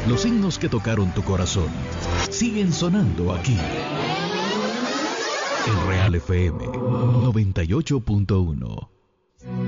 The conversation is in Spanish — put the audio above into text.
Los himnos que tocaron tu corazón siguen sonando aquí. En Real FM 98.1.